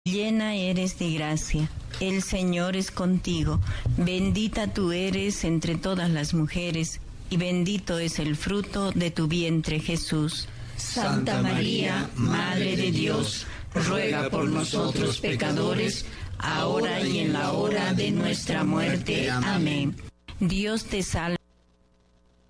Llena eres de gracia, el Señor es contigo, bendita tú eres entre todas las mujeres, y bendito es el fruto de tu vientre, Jesús. Santa María, Madre de Dios, ruega por nosotros pecadores, ahora y en la hora de nuestra muerte. Amén. Dios te salve